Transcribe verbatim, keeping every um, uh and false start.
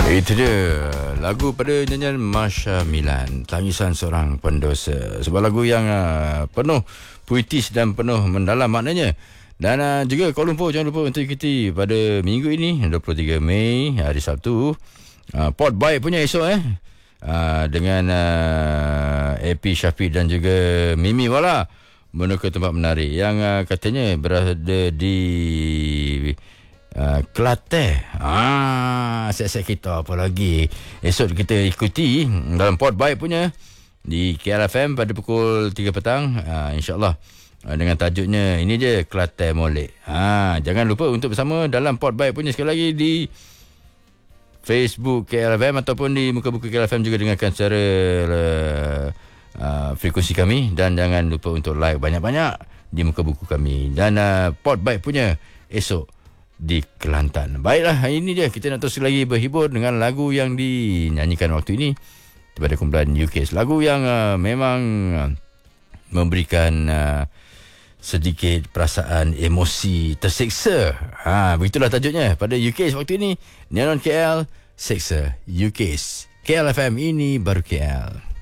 Itu dia lagu pada nyanyian Masha Milan, Tangisan Seorang Pendosa. Sebuah lagu yang uh, penuh puitis dan penuh mendalam maknanya. Dan uh, juga Kuala Lumpur, jangan lupa untuk ikuti pada minggu ini dua puluh tiga Mei, hari Sabtu, uh, Port Baik punya esok eh uh, dengan uh, A P Syafiq dan juga Mimi Wala menuju tempat menarik yang uh, katanya berada di Uh, Kelantan. Ah, set-set kita apa lagi. Esok kita ikuti dalam Port Baik punya di K L F M pada pukul tiga petang. Uh, InsyaAllah uh, dengan tajuknya ini je, Kelantan Molek. Ah, jangan lupa untuk bersama dalam Port Baik punya sekali lagi di Facebook K L F M ataupun di muka buku K L F M juga dengarkan secara uh, uh, frekuensi kami, dan jangan lupa untuk like banyak-banyak di muka buku kami. Dan uh, Port Baik punya esok di Kelantan. Baiklah, ini dia kita nak terus lagi berhibur dengan lagu yang dinyanyikan waktu ini daripada kumpulan U K. Lagu yang uh, memang uh, memberikan uh, sedikit perasaan emosi terseksa. Ha, begitulah tajuknya pada U K waktu ini. Neon K L, Seksa U K. K L F M, ini baru K L.